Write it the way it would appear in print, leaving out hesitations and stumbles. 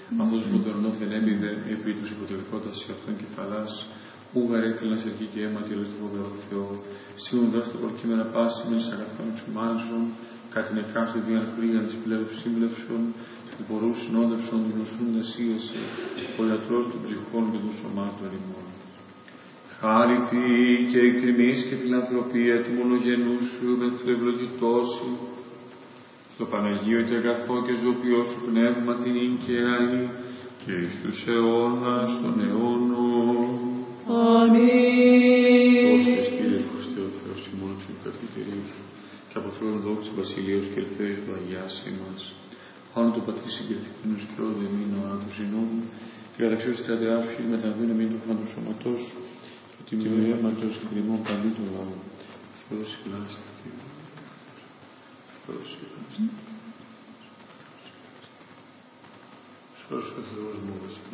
αυτός που τον όφθεν έμπηδε επί τους υποτελικότας σε αυτόν κεφαλάς, ούγαρ έκλεινα σε αρχή και αίματι όλες του φοβερό Θεό, σίγουρα δώστε προκείμενα πάση μες αγαθών εξομάζων, κάτι νεκάστε διανχρήγαν της πλέους σύμβλευσεων, του πορού συνόδευσον γνωσούντα σύγεσαι, ο ιατρός των ψυχών και των σωμάτων ημών. Χάρητη και εκτιμής και φιλανθρωπία του μονογενού σου με το ευλογητώσει, στο Παναγίο και αγαθό και ζωοποιό σου πνεύμα την ικαιαή και εις τους αιώνας των αιώνων. Αμήν. Δώστες Κύριε Χριστέ ο Θεός ημών και του καθηγητηρίου σου και από Θεόν δόξης βασιλείως και ελθέης του αγιάσει μας. Πάνω το πατρί συγκεκριμένους και όδε μην ο άνθος ενών και καταξίως της κρατεάς σου με τα δύναμη του φάντου σώματός και τη μοιραία αίματος και κρυμών παντού του λαού. Θεός ευλάστη. Θεός ευλάστη. Σώσου ο Θεός μου βασιλεία.